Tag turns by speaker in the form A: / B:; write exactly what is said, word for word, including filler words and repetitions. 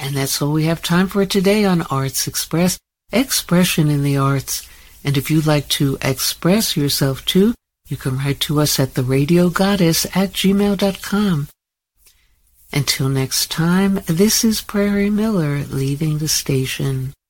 A: And that's all we have time for today on Arts Express, Expression in the Arts. And if you'd like to express yourself too, you can write to us at the radio goddess at gmail dot com. Until next time, this is Prairie Miller leaving the station.